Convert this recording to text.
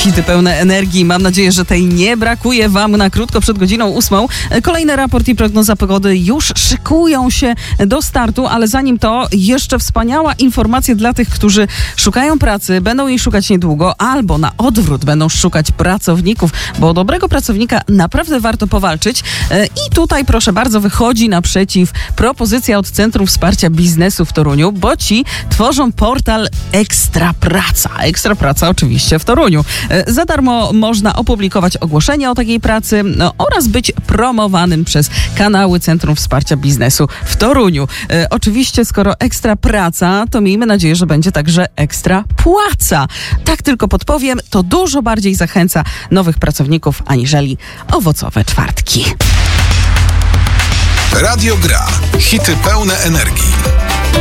Hity pełne energii. Mam nadzieję, że tej nie brakuje wam na krótko przed godziną 8. Kolejny raport i prognoza pogody już szykują się do startu, ale zanim to jeszcze wspaniała informacja dla tych, którzy szukają pracy, będą jej szukać niedługo, albo na odwrót będą szukać pracowników, bo o dobrego pracownika naprawdę warto powalczyć. I tutaj proszę bardzo wychodzi naprzeciw propozycja od Centrum Wsparcia Biznesu w Toruniu, bo ci tworzą portal Ekstra Praca. Ekstra Praca oczywiście w Toruniu. Za darmo można opublikować ogłoszenie o takiej pracy oraz być promowanym przez kanały Centrum Wsparcia Biznesu w Toruniu. Oczywiście, skoro Ekstra Praca, to miejmy nadzieję, że będzie także ekstra płaca. Tak tylko podpowiem, to dużo bardziej zachęca nowych pracowników aniżeli owocowe czwartki. Radio Gra. Hity pełne energii.